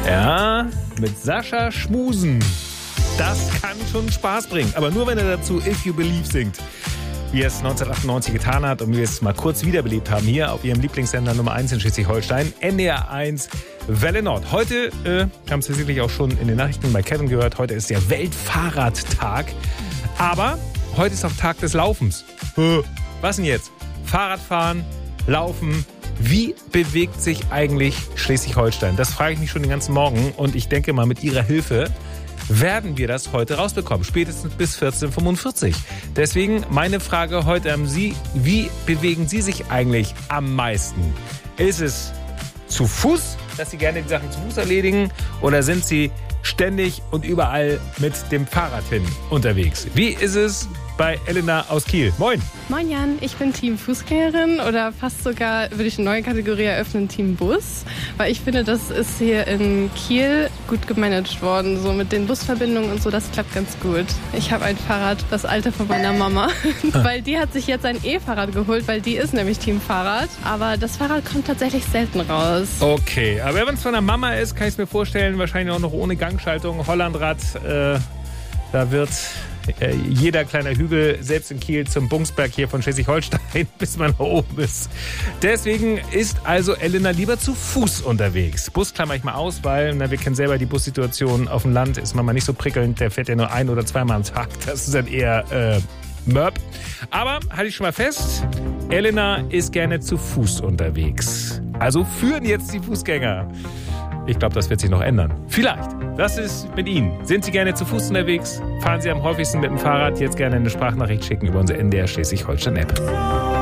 Ja, mit Sascha schmusen. Das kann schon Spaß bringen. Aber nur, wenn er dazu If You Believe singt. Wie er es 1998 getan hat und wie wir es mal kurz wiederbelebt haben hier auf ihrem Lieblingssender Nummer 1 in Schleswig-Holstein, NDR 1 Welle Nord. Heute, haben Sie sicherlich auch schon in den Nachrichten bei Kevin gehört, heute ist der Weltfahrradtag. Aber heute ist auch Tag des Laufens. Was denn jetzt? Fahrradfahren, Laufen. Wie bewegt sich eigentlich Schleswig-Holstein? Das frage ich mich schon den ganzen Morgen und ich denke mal, mit Ihrer Hilfe werden wir das heute rausbekommen, spätestens bis 14:45 Uhr. Deswegen meine Frage heute an Sie, wie bewegen Sie sich eigentlich am meisten? Ist es zu Fuß, dass Sie gerne die Sachen zu Fuß erledigen, oder sind Sie ständig und überall mit dem Fahrrad hin unterwegs? Wie ist es bei Elena aus Kiel? Moin. Moin Jan, ich bin Team Fußgängerin oder fast sogar, würde ich eine neue Kategorie eröffnen, Team Bus. Weil ich finde, das ist hier in Kiel gut gemanagt worden. So mit den Busverbindungen und so, das klappt ganz gut. Ich habe ein Fahrrad, das alte von meiner Mama. Weil die hat sich jetzt ein E-Fahrrad geholt, weil die ist nämlich Team Fahrrad. Aber das Fahrrad kommt tatsächlich selten raus. Okay, aber wenn es von der Mama ist, kann ich es mir vorstellen, wahrscheinlich auch noch ohne Gangschaltung, Hollandrad, da wird jeder kleiner Hügel, selbst in Kiel, zum Bungsberg hier von Schleswig-Holstein, bis man da oben ist. Deswegen ist also Elena lieber zu Fuß unterwegs. Bus klammer ich mal aus, weil wir kennen selber die Bussituation auf dem Land, ist manchmal nicht so prickelnd, der fährt ja nur ein- oder zweimal am Tag. Das ist dann eher Mörb. Aber halte ich schon mal fest, Elena ist gerne zu Fuß unterwegs. Also führen jetzt die Fußgänger. Ich glaube, das wird sich noch ändern. Vielleicht. Was ist mit Ihnen? Sind Sie gerne zu Fuß unterwegs? Fahren Sie am häufigsten mit dem Fahrrad? Jetzt gerne eine Sprachnachricht schicken über unsere NDR Schleswig-Holstein-App.